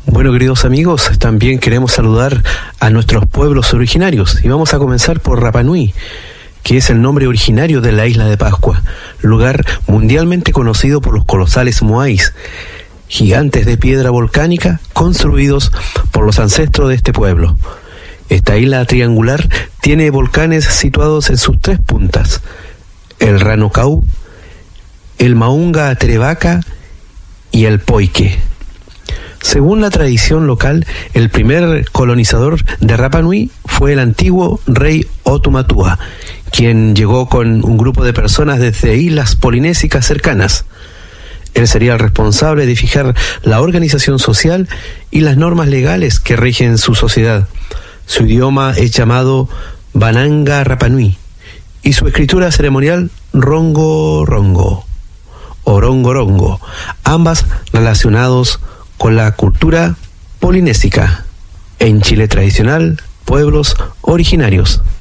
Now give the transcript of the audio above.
Bueno, queridos amigos, también queremos saludar a nuestros pueblos originarios y vamos a comenzar por Rapa Nui, que es el nombre originario de la isla de Pascua, lugar mundialmente conocido por los colosales moais, gigantes de piedra volcánica construidos por los ancestros de este pueblo. Esta isla triangular tiene volcanes situados en sus tres puntas: el Ranocau, el Maunga Terevaca y el Poike. Según la tradición local, el primer colonizador de Rapa Nui fue el antiguo rey Otumatua, quien llegó con un grupo de personas desde islas polinésicas cercanas. Él sería el responsable de fijar la organización social y las normas legales que rigen su sociedad. Su idioma es llamado Bananga Rapa Nui y su escritura ceremonial Rongo Rongo o Rongo Rongo, ambas relacionados con la cultura polinésica. En Chile tradicional, pueblos originarios.